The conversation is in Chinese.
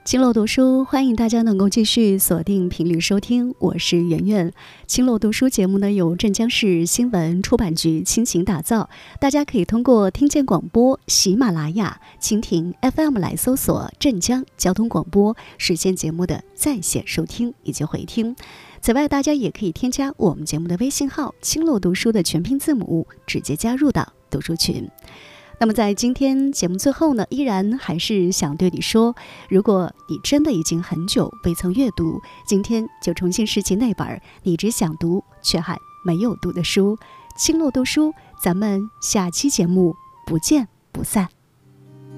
青漏读书，欢迎大家能够继续锁定频率收听，我是圆圆。青漏读书节目呢由镇江市新闻出版局倾情打造，大家可以通过听见广播、喜马拉雅、蜻蜓 FM 来搜索镇江交通广播，实现节目的在线收听以及回听。此外，大家也可以添加我们节目的微信号青漏读书的全拼字母，直接加入到读书群。那么在今天节目最后呢，依然还是想对你说，如果你真的已经很久未曾阅读，今天就重新拾起那本你只想读却还没有读的书。青漏读书，咱们下期节目不见不散。